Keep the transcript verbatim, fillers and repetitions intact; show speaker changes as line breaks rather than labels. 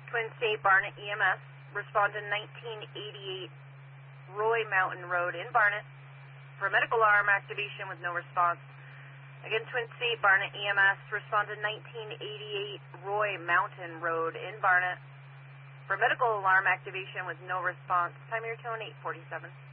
Twin State Barnet E M S, respond to nineteen eighty-eight Roy Mountain Road in Barnet for medical alarm activation with no response. Again, Twin State Barnet E M S, respond to nineteen eighty-eight Roy Mountain Road in Barnet for medical alarm activation with no response. Time of your tone, eight forty-seven.